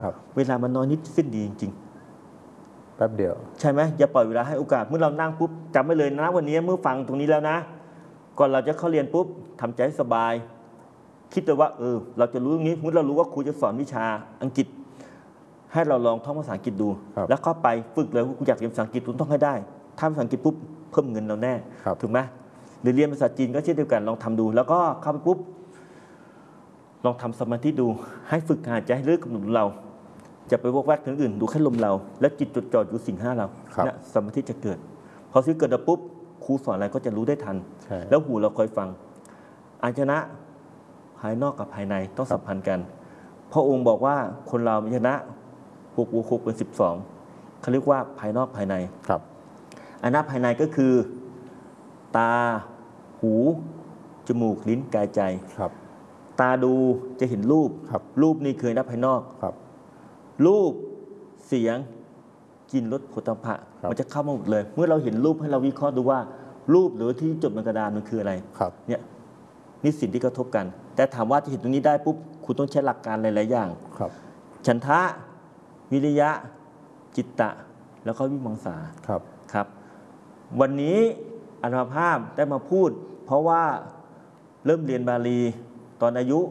เวลามันน้อยนิดสิ้นดีจริงแป๊บเดียวใช่ไหมอย่าปล่อยเวลาให้โอกาสเมื่อเรานั่งปุ๊บจำไว้เลยนะวันนี้เมื่อฟังตรงนี้แล้วนะก่อนเราจะเข้าเรียนปุ๊บทำใจสบายคิดเลยว่าเราจะรู้อย่างนี้เมื่อเรารู้ว่าครูจะสอนวิชาอังกฤษให้เราลองท่องภาษาอังกฤษดูแล้วเข้าไปฝึกเลยว่าครูอยากเรียนภาษาอังกฤษคุณต้องให้ได้ถ้าภาษาอังกฤษปุ๊บเพิ่มเงินเราแน่ถูกไหมหรือเรียนภาษาจีนก็เช่นเดียวกันลองทำดูแล้วก็เข้าไปปุ๊บลองทำสมาธิดูให้ฝึกหายใจให้ลึกกับหนุนเราจะไปวอกแวกถึงอื่นดูแค่ลมเราแล้วจิตจดจ่ออยู่สิ่งห้าเราเนี่ยสมาธิจะเกิดพอสิ่งเกิดแล้วปุ๊บครูสอนอะไรก็จะรู้ได้ทันแล้วหูเราคอยฟังอาชนะภายนอกกับภายในต้องสัมพันธ์กันพระองค์บอกว่าคนเรามีชนะ6+6เป็น12เขาเรียกว่าภายนอกภายในอาชนะภายในก็คือตาหูจมูกลิ้นกายใจตาดูจะเห็นรูปนี่คืออาชนะภายนอกรูปเสียงกลิ่นรสผลิตภัณฑ์มันจะเข้ามาหมดเลยเมื่อเราเห็นรูปให้เราวิเคราะห์ดูว่ารูปหรือที่จดบนกระดานมันคืออะไรเนี่ยนี่สิ่งที่กระทบกันแต่ถามว่าจะเห็นตรงนี้ได้ปุ๊บคุณต้องใช้หลักการหลายๆอย่างฉันทะวิริยะจิตตะแล้วก็วิมังสาครับวันนี้อาตมาภาพได้มาพูดเพราะว่าเริ่มเรียนบาลีตอนอายุ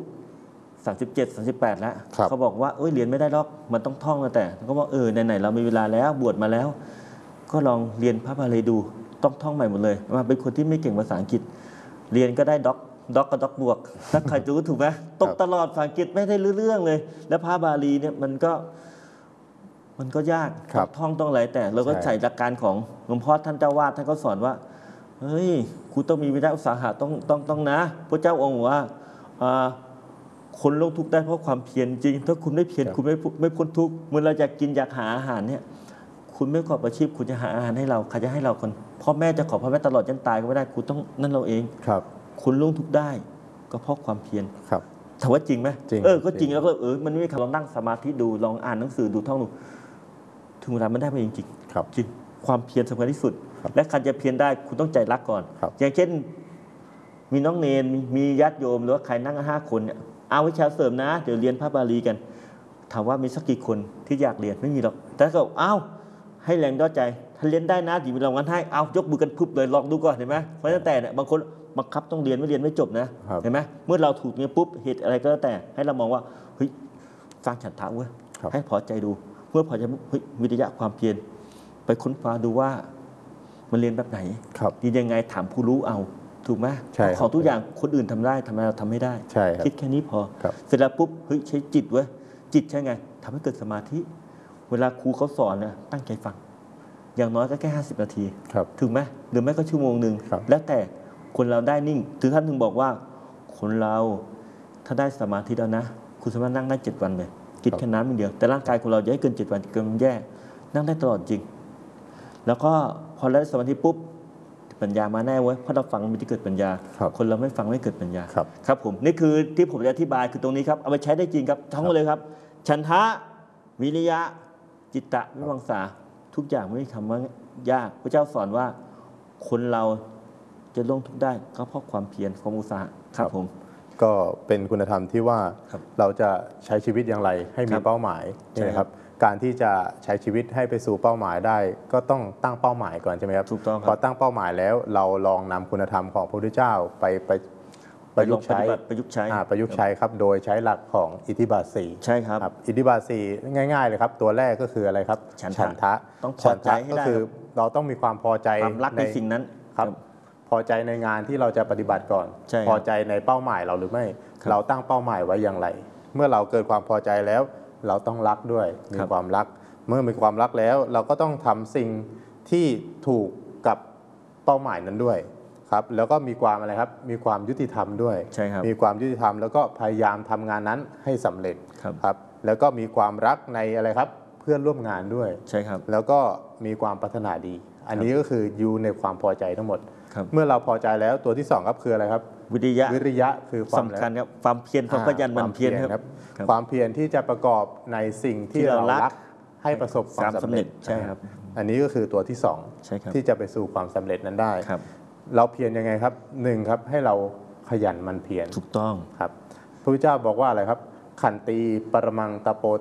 37-38แล้วเขาบอกว่าเรียนไม่ได้หรอกมันต้องท่องแต่เขาบอกไหนๆเรามีเวลาแล้วบวชมาแล้วก็ลองเรียนพระบาลีดูต้องท่องใหม่หมดเลยมาเป็นคนที่ไม่เก่งภาษาอังกฤษเรียนก็ได้ด็อกกับด็อกบวกถ้าใครรู้ถูกไหมตกตลอดภาษาอังกฤษไม่ได้เรื่องเลยแล้วพระบาลีเนี่ยมันก็ยากท่องต้องอะไรแต่เราก็ใส่หลักการของหลวงพ่อท่านเจ้าวาดท่านก็สอนว่าเฮ้ยคุณต้องมีวิริยะอุตสาหะต้องนะพระเจ้าองค์ว่าคนลงทุกข์ได้เพราะความเพียรจริงถ้าคุณไม่เพียรคุณไม่พ้นทุกข์เมื่อเราอยากกินอยากหาอาหารเนี่ยคุณไม่ประกอบอาชีพคุณจะหาอาหารให้เราใครจะให้เราคนพ่อแม่จะขอพ่อแม่ตลอดจนตายก็ไม่ได้คุณต้องนั่นเราเองคุณลงทุกข์ได้ก็เพราะความเพียรถามว่าจริงไหมก็จริงแล้วก็มันไม่มีใครลองนั่งสมาธิดูลองอ่านหนังสือดูท่องดูถึงเวลามันได้มาจริงจริงความเพียรสำคัญที่สุดและการจะเพียรได้คุณต้องใจรักก่อนอย่างเช่นมีน้องเนรมีญาติโยมหรือว่าใครนั่ง5 คนเนี่ยเอาวิชาเสริมนะเดี๋ยวเรียนพระบาลีกันถามว่ามีสักกี่คนที่อยากเรียนไม่มีหรอกแต่ก็ให้แรงด้อใจถ้าเรียนได้นะดีมีรางวัลให้ยกมือกันพึบเลยลองดูก่อนเห็นไหมเพราะตั้งแต่เนี่ยบางคนบังคับต้องเรียนไม่จบนะเห็นไหมเมื่อเราถูกเนี่ยปุ๊บเหตุอะไรก็แล้วแต่ให้เรามองว่าเฮ้ยสร้างฉันทะเว้ยให้พอใจดูเมื่อพอใจเฮ้ยวิทยาความเพียรไปค้นคว้าดูว่ามันเรียนแบบไหนดียังไงถามผู้รู้เอาถูกไหมของทุกอย่างคนอื่นทำได้ทำไมเราทำไม่ได้คิดแค่นี้พอเสร็จแล้วปุ๊บเฮ้ยใช้จิตเว้ยจิตใช่ไงทำให้เกิดสมาธิเวลาครูเขาสอนนะตั้งใจฟังอย่างน้อยก็แค่50 นาทีถึงไหมหรือไม่ก็ชั่วโมงหนึ่งแล้วแต่คนเราได้นิ่งถึงท่านถึงบอกว่าคนเราถ้าได้สมาธิแล้วนะคุณสามารถนั่งได้7 วันเลยกินแค่น้ำอย่างเดียวแต่ร่างกายของเราอย่าให้เกิน7 วันเกินมันแย่นั่งได้ตลอดจริงแล้วก็พอได้สมาธิปุ๊บปัญญามาแน่เว้ยเพราะเราฟังมันจะเกิดปัญญาคนเราไม่ฟังไม่เกิดปัญญาครับผมนี่คือที่ผมจะอธิบายคือตรงนี้ครับเอาไปใช้ได้จริงครับทั้งหมดเลยครับฉันทะวิริยะจิตตะวิมังสาทุกอย่างไม่มีคำว่ายากพระเจ้าสอนว่าคนเราจะลงทุกได้ก็เพราะความเพียรความอุตสาหะครับผมก็เป็นคุณธรรมที่ว่าเราจะใช้ชีวิตอย่างไรให้มีเป้าหมายนี่นะครับการที่จะใช้ชีวิตให้ไปสู่เป้าหมายได้ก็ต้องตั้งเป้าหมายก่อนใช่ไหมครับถูกต้องพอตั้งเป้าหมายแล้วเราลองนำคุณธรรมของพระพุทธเจ้าไปประยุกต์ใช้ครับโดยใช้หลักของอิทธิบาท4 ใช่ครับอิทธิบาท4ง่ายๆเลยครับตัวแรกก็คืออะไรครับฉันทะต้องพอใจให้ได้ก็คือเราต้องมีความพอใจความรักในสิ่งนั้นครับพอใจในงานที่เราจะปฏิบัติก่อนพอใจในเป้าหมายเราหรือไม่เราตั้งเป้าหมายไว้อย่างไรเมื่อเราเกิดความพอใจแล้วเราต้องรักด้วยมีความรักเมื่อมีความรักแล้วเราก็ต้องทำสิ่งที่ถูกกับเป้าหมายนั้นด้วยครับแล้วก็มีความอะไรครับมีความยุติธรรมด้วยมีความยุติธรรมแล้วก็พยายามทำงานนั้นให้สำเร็จครับแล้วก็มีความรักในอะไรครับเพื่อนร่วมงานด้วยใช่ครับแล้วก็มีความปรารถนาดีอันนี้ก็คืออยู่ในความพอใจทั้งหมดเมื่อเราพอใจแล้วตัวที่2ครับคืออะไรครับวิริยะคือความสำคัญครับความเพียรความขยันหมั่นเพียรครับความเพียรที่จะประกอบในสิ่งที่เรารักให้ประสบความสำเร็จใช่ครับอันนี้ก็คือตัวที่2ที่จะไปสู่ความสำเร็จนั้นได้เราเพียรยังไงครับ1ครับให้เราขยันหมั่นเพียรถูกต้องครับพระพุทธเจ้าบอกว่าอะไรครับขันตีปรมังตโป